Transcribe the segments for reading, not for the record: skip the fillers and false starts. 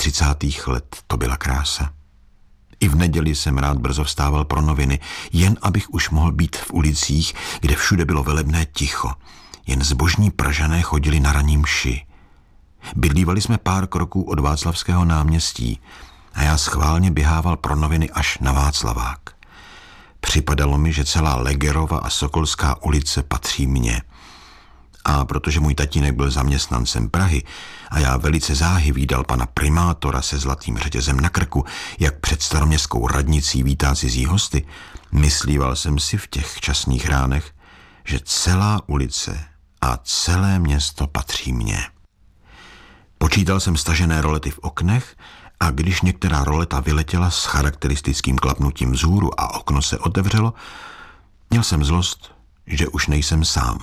30. let to byla krása. I v neděli jsem rád brzo vstával pro noviny, jen abych už mohl být v ulicích, kde všude bylo velebné ticho. Jen zbožní Pražané chodili na ranní mši. Bydlívali jsme pár kroků od Václavského náměstí a já schválně běhával pro noviny až na Václavák. Připadalo mi, že celá Legerova a Sokolská ulice patří mně. A protože můj tatínek byl zaměstnancem Prahy a já velice záhy vídal pana primátora se zlatým řetězem na krku, jak před staroměstskou radnicí vítá cizí hosty, myslíval jsem si v těch časných ránech, že celá ulice a celé město patří mně. Počítal jsem stažené rolety v oknech a když některá roleta vyletěla s charakteristickým klapnutím vzhůru a okno se otevřelo, měl jsem zlost, že už nejsem sám.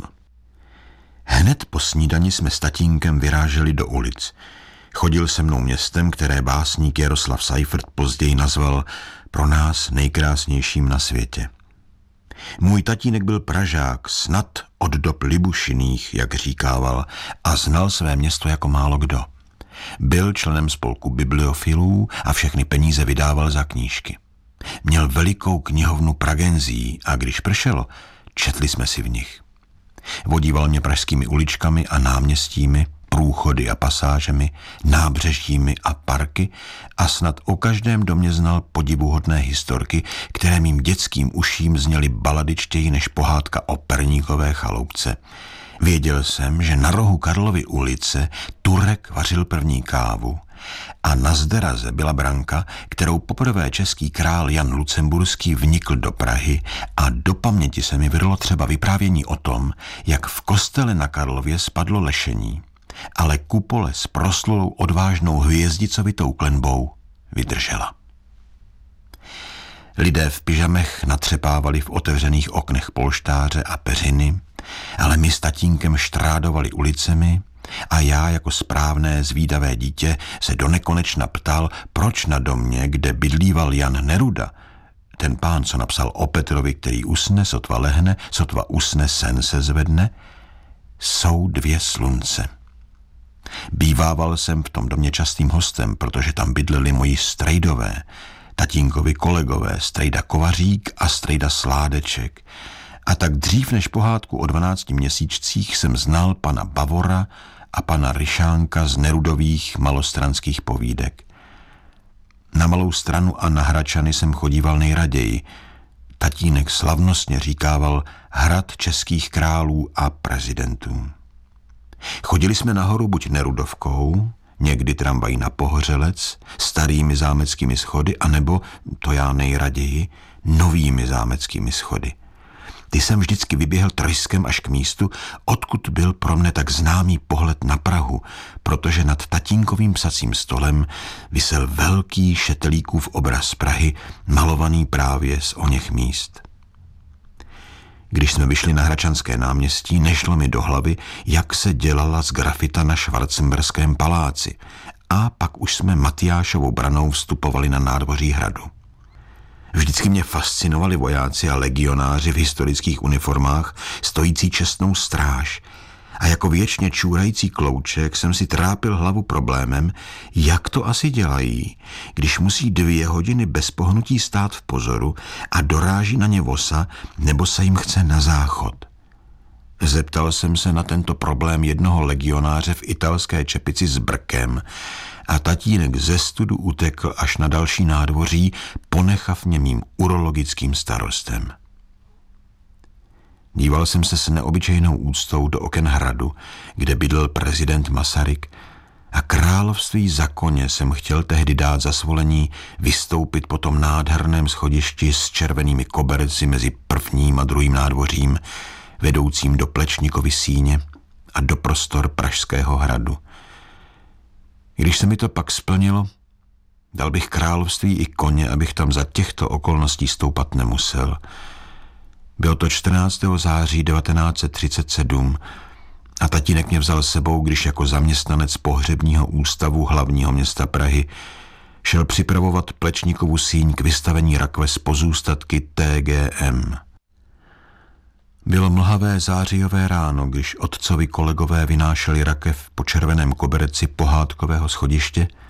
Hned po snídani jsme s tatínkem vyráželi do ulic. Chodil se mnou městem, které básník Jaroslav Seifert později nazval pro nás nejkrásnějším na světě. Můj tatínek byl Pražák, snad od dob Libušiných, jak říkával, a znal své město jako málo kdo. Byl členem spolku bibliofilů a všechny peníze vydával za knížky. Měl velikou knihovnu Pragenzií a když pršelo, četli jsme si v nich. Vodíval mě pražskými uličkami a náměstími, průchody a pasážemi, nábřežími a parky a snad o každém domě znal podivuhodné historky, které mým dětským uším zněly baladičtěji než pohádka o perníkové chaloupce. Věděl jsem, že na rohu Karlovy ulice Turek vařil první kávu a na Zderaze byla branka, kterou poprvé český král Jan Lucemburský vnikl do Prahy a do paměti se mi vyrlo třeba vyprávění o tom, jak v kostele na Karlově spadlo lešení, ale kupole s proslulou odvážnou hvězdicovitou klenbou vydržela. Lidé v pyžamech natřepávali v otevřených oknech polštáře a peřiny, ale my s tatínkem štrádovali ulicemi a já jako správné zvídavé dítě se donekonečna ptal, proč na domě, kde bydlíval Jan Neruda, ten pán, co napsal o Petrovi, který usne, sotva lehne, sotva usne, sen se zvedne, jsou dvě slunce. Bývával jsem v tom domě častým hostem, protože tam bydleli moji strejdové, tatínkovi kolegové, strejda Kovařík a strejda Sládeček. A tak dřív než pohádku o 12 měsíčcích jsem znal pana Bavora a pana Ryšánka z Nerudových malostranských povídek. Na Malou Stranu a na Hračany jsem chodíval nejraději. Tatínek slavnostně říkával hrad českých králů a prezidentů. Chodili jsme nahoru buď Nerudovkou, někdy tramvají na Pohořelec, starými zámeckými schody, anebo, to já nejraději, novými zámeckými schody. Ty jsem vždycky vyběhl tryskem až k místu, odkud byl pro mne tak známý pohled na Prahu, protože nad tatínkovým psacím stolem visel velký šetelíkův obraz Prahy, malovaný právě z oněch míst. Když jsme vyšli na Hračanské náměstí, nešlo mi do hlavy, jak se dělala z grafita na Schwarzenberském paláci, a pak už jsme Matyášovou branou vstupovali na nádvoří hradu. Vždycky mě fascinovali vojáci a legionáři v historických uniformách, stojící čestnou stráž, a jako věčně čůrající klouček jsem si trápil hlavu problémem, jak to asi dělají, když musí 2 hodiny bez pohnutí stát v pozoru a doráží na ně vosa, nebo se jim chce na záchod. Zeptal jsem se na tento problém jednoho legionáře v italské čepici s brkem a tatínek ze studu utekl až na další nádvoří, ponechav mě mým urologickým starostem. Díval jsem se s neobyčejnou úctou do oken hradu, kde bydlel prezident Masaryk, a království za koně jsem chtěl tehdy dát za svolení vystoupit po tom nádherném schodišti s červenými koberci mezi prvním a druhým nádvořím, vedoucím do Plečnikovy síně a do prostor Pražského hradu. Když se mi to pak splnilo, dal bych království i koně, abych tam za těchto okolností stoupat nemusel. Bylo to 14. září 1937 a tatínek mě vzal sebou, když jako zaměstnanec pohřebního ústavu hlavního města Prahy šel připravovat Plečnikovu síň k vystavení rakve z pozůstatky TGM. Bylo mlhavé zářijové ráno, když otcovi kolegové vynášeli rakev po červeném koberci pohádkového schodiště